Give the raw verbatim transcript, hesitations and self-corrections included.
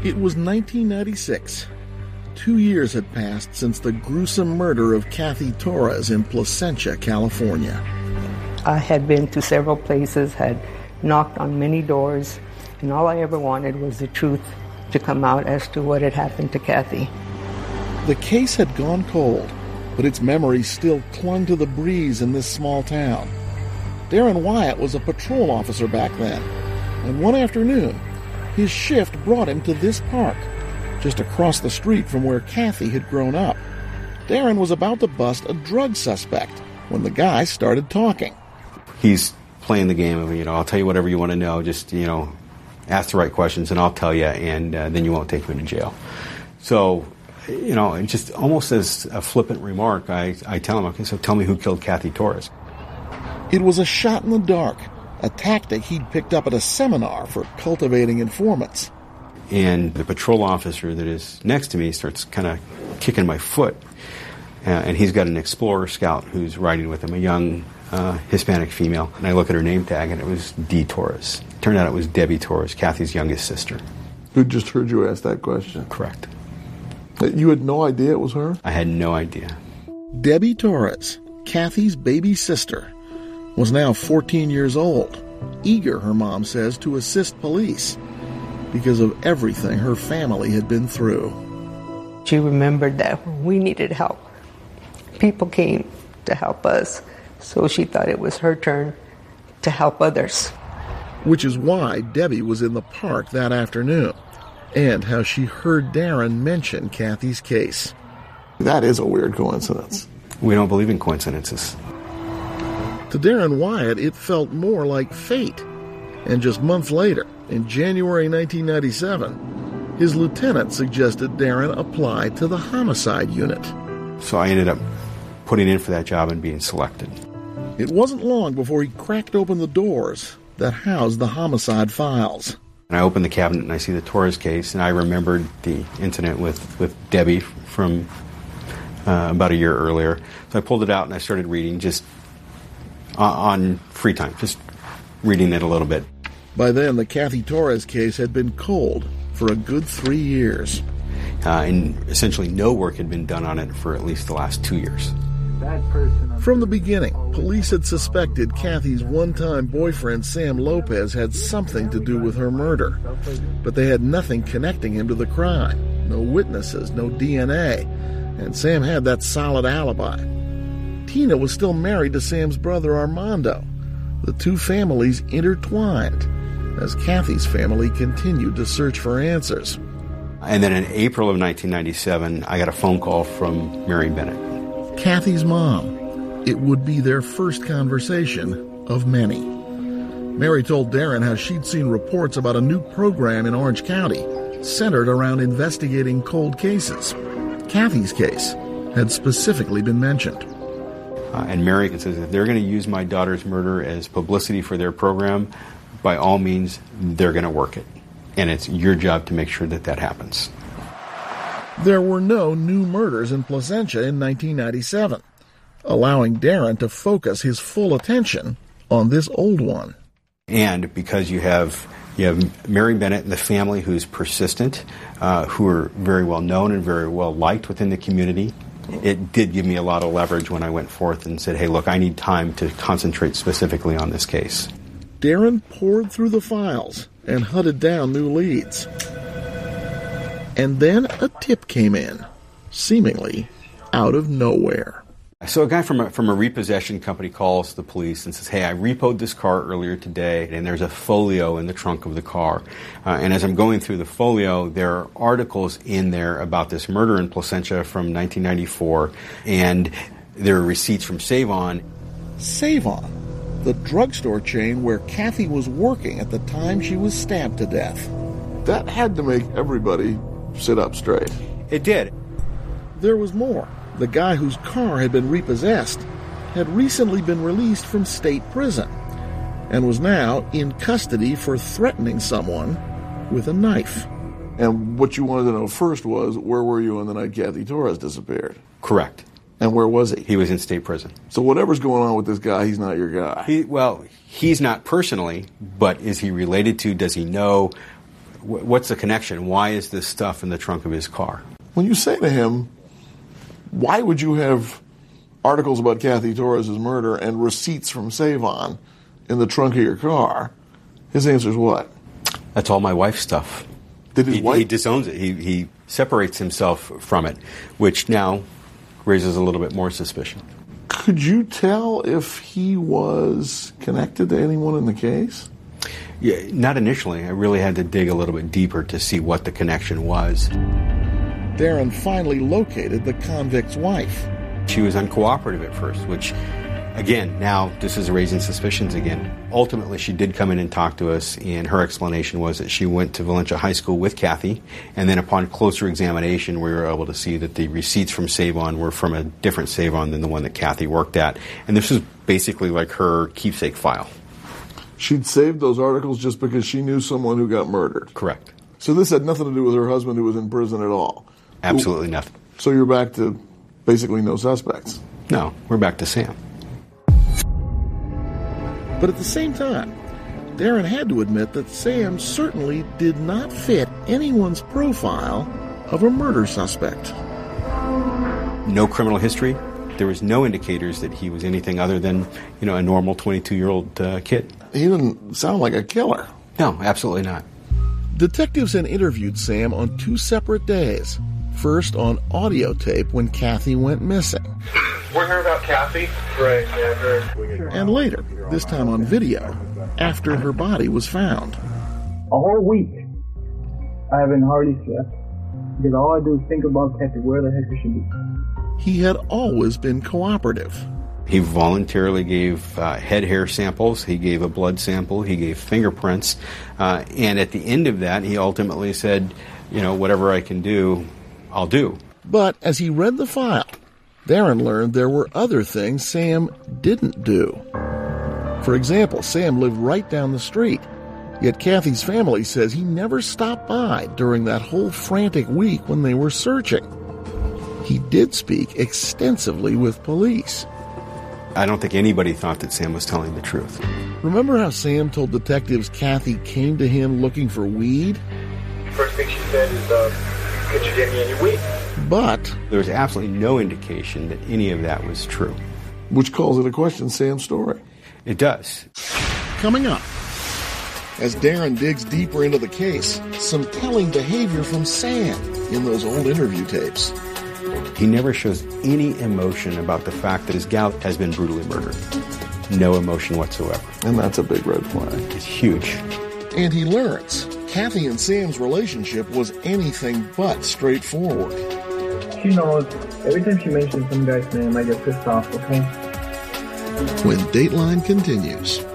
It was nineteen ninety-six. Two years had passed since the gruesome murder of Kathy Torres in Placentia, California. I had been to several places, had knocked on many doors, and all I ever wanted was the truth to come out as to what had happened to Kathy. The case had gone cold, but its memories still clung to the breeze in this small town. Darren Wyatt was a patrol officer back then, and one afternoon, his shift brought him to this park, just across the street from where Kathy had grown up. Darren was about to bust a drug suspect when the guy started talking. He's playing the game of, you know, I'll tell you whatever you want to know, just, you know, ask the right questions and I'll tell you, and uh, then you won't take me to jail. So, you know, just almost as a flippant remark, I, I tell him, okay, so tell me who killed Kathy Torres. It was a shot in the dark, a tactic he'd picked up at a seminar for cultivating informants. And the patrol officer that is next to me starts kind of kicking my foot. Uh, and he's got an Explorer Scout who's riding with him, a young uh, Hispanic female. And I look at her name tag, and it was Dee Torres. Turned out it was Debbie Torres, Kathy's youngest sister. Who just heard you ask that question? Correct. You had no idea it was her? I had no idea. Debbie Torres, Kathy's baby sister, was now fourteen years old, eager, her mom says, to assist police because of everything her family had been through. She remembered that when we needed help, people came to help us, so she thought it was her turn to help others. Which is why Debbie was in the park that afternoon, and how she heard Darren mention Kathy's case. That is a weird coincidence. We don't believe in coincidences. To Darren Wyatt, it felt more like fate. And just months later, in January nineteen ninety-seven, his lieutenant suggested Darren apply to the homicide unit. So I ended up putting in for that job and being selected. It wasn't long before he cracked open the doors that housed the homicide files. And I opened the cabinet and I see the Torres case, and I remembered the incident with, with Debbie from uh, about a year earlier. So I pulled it out and I started reading just on free time, just reading it a little bit. By then, the Kathy Torres case had been cold for a good three years. Uh, and essentially no work had been done on it for at least the last two years. From the beginning, police had suspected Kathy's one-time boyfriend, Sam Lopez, had something to do with her murder. But they had nothing connecting him to the crime. No witnesses, no D N A. And Sam had that solid alibi. Tina was still married to Sam's brother, Armando. The two families intertwined as Kathy's family continued to search for answers. And then in April of nineteen ninety-seven, I got a phone call from Mary Bennett. Kathy's mom. It would be their first conversation of many. Mary told Darren how she'd seen reports about a new program in Orange County centered around investigating cold cases. Kathy's case had specifically been mentioned. Uh, and Mary says, if they're going to use my daughter's murder as publicity for their program, by all means, they're going to work it. And it's your job to make sure that that happens. There were no new murders in Placentia in nineteen ninety-seven, allowing Darren to focus his full attention on this old one. And because you have you have Mary Bennett and the family who's persistent, uh, who are very well known and very well liked within the community, it did give me a lot of leverage when I went forth and said, hey, look, I need time to concentrate specifically on this case. Darren poured through the files and hunted down new leads. And then a tip came in, seemingly out of nowhere. So a guy from a, from a repossession company calls the police and says, hey, I repoed this car earlier today, and there's a folio in the trunk of the car. Uh, and as I'm going through the folio, there are articles in there about this murder in Placentia from nineteen ninety-four, and there are receipts from Save-On. Save-On, the drugstore chain where Kathy was working at the time she was stabbed to death. That had to make everybody sit up straight. It did. There was more. The guy whose car had been repossessed had recently been released from state prison and was now in custody for threatening someone with a knife. And what you wanted to know first was, where were you on the night Kathy Torres disappeared? Correct. And where was he? He was in state prison. So whatever's going on with this guy, he's not your guy. He, well, he's not personally, but is he related to, does he know, what's the connection? Why is this stuff in the trunk of his car? When you say to him, why would you have articles about Kathy Torres' murder and receipts from Save-On in the trunk of your car, his answer is what? That's all my wife's stuff. Did his he, wife? He disowns it. He, he separates himself from it, which now raises a little bit more suspicion. Could you tell if he was connected to anyone in the case? Yeah, not initially. I really had to dig a little bit deeper to see what the connection was. Darren finally located the convict's wife. She was uncooperative at first, which, again, now this is raising suspicions again. Ultimately, she did come in and talk to us, and her explanation was that she went to Valencia High School with Kathy, and then upon closer examination, we were able to see that the receipts from Save-On were from a different Save-On than the one that Kathy worked at. And this was basically like her keepsake file. She'd saved those articles just because she knew someone who got murdered. Correct. So this had nothing to do with her husband who was in prison at all? Absolutely nothing. So you're back to basically no suspects? No, we're back to Sam. But at the same time, Darren had to admit that Sam certainly did not fit anyone's profile of a murder suspect. No criminal history. There was no indicators that he was anything other than, you know, a normal twenty-two-year-old uh, kid. He didn't sound like a killer. No, absolutely not. Detectives had interviewed Sam on two separate days. First on audio tape when Kathy went missing. We're here about Kathy? Right, yeah, sure. And later, this time on video, after her body was found. A whole week, I haven't hardly slept. Because all I do is think about Kathy, where the heck she should be. He had always been cooperative. He voluntarily gave uh, head hair samples, he gave a blood sample, he gave fingerprints, uh, and at the end of that, he ultimately said, you know, whatever I can do, I'll do. But as he read the file, Darren learned there were other things Sam didn't do. For example, Sam lived right down the street, yet Kathy's family says he never stopped by during that whole frantic week when they were searching. He did speak extensively with police. I don't think anybody thought that Sam was telling the truth. Remember how Sam told detectives Kathy came to him looking for weed? First thing she said is, uh, could you get me any weed? But there was absolutely no indication that any of that was true. Which calls into question Sam's story. It does. Coming up, as Darren digs deeper into the case, some telling behavior from Sam in those old interview tapes. He never shows any emotion about the fact that his gal has been brutally murdered. No emotion whatsoever. And that's a big red flag. It's huge. And he learns Kathy and Sam's relationship was anything but straightforward. She knows every time she mentions some guy's name, I get pissed off, okay? When Dateline continues.